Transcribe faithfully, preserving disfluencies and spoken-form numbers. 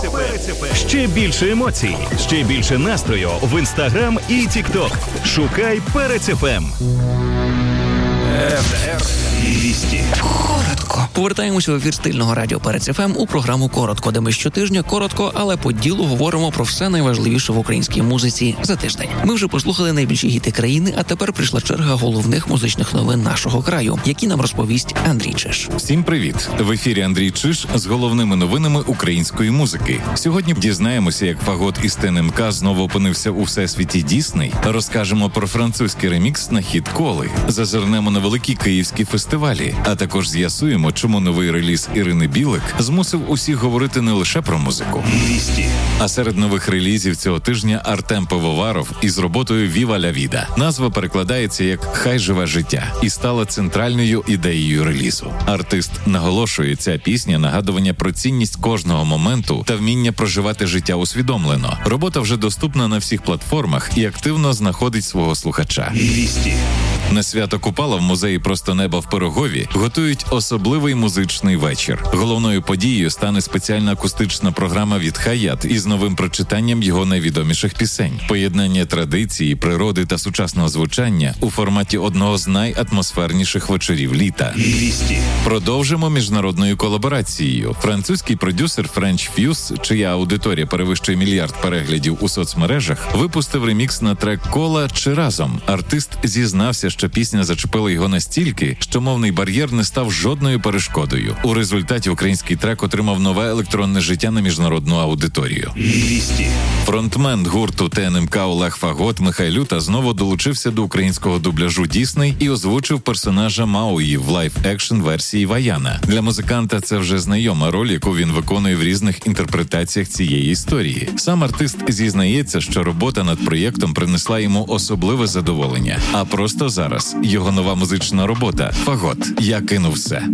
Ще більше емоцій, ще більше настрою в Інстаграм і Тікток. Шукай Перець еф ем. Вісті. Коротко. Повертаємося в ефір стильного радіо Перець еф ем у програму «Коротко», де ми щотижня коротко, але по ділу говоримо про все найважливіше в українській музиці за тиждень. Ми вже послухали найбільші гіти країни, а тепер прийшла черга головних музичних новин нашого краю, які нам розповість Андрій Чиш. Всім привіт! В ефірі Андрій Чиш з головними новинами української музики. Сьогодні дізнаємося, як фагот із Те Ен Ем Ка знову опинився у всесвіті Дісней. Розкажемо про французький ремікс на хіт «Коли». Зазирнемо на великі київські фестивалі. А також з'ясуємо, чому новий реліз Ірини Білик змусив усіх говорити не лише про музику. Вісті. А серед нових релізів цього тижня Артем Пивоваров із роботою «Віва ля віда». Назва перекладається як «Хай живе життя» і стала центральною ідеєю релізу. Артист наголошує, ця пісня – нагадування про цінність кожного моменту та вміння проживати життя усвідомлено. Робота вже доступна на всіх платформах і активно знаходить свого слухача. Вісті. На свято Купала в музеї «Просто неба» в Пирогові готують особливий музичний вечір. Головною подією стане спеціальна акустична програма від Хаят із новим прочитанням його найвідоміших пісень. Поєднання традиції, природи та сучасного звучання у форматі одного з найатмосферніших вечорів літа. Вісті. Продовжимо міжнародною колаборацією. Французький продюсер French Fuse, чия аудиторія перевищує мільярд переглядів у соцмережах, випустив ремікс на трек «Кола» чи «Разом». Артист зізнався, що пісня зачепила його настільки, що мовний бар'єр не став жодною перешкодою. У результаті український трек отримав нове електронне життя на міжнародну аудиторію. Вісті. Фронтмен гурту Те Ен Ем Ка Олег Фагот Михайлюта знову долучився до українського дубляжу Дісней і озвучив персонажа Мауї в лайв-екшн версії Ваяна. Для музиканта це вже знайома роль, яку він виконує в різних інтерпретаціях цієї історії. Сам артист зізнається, що робота над проєктом принесла йому особливе задоволення. А просто зараз його нова музична робота «Фагот. Я кинув все».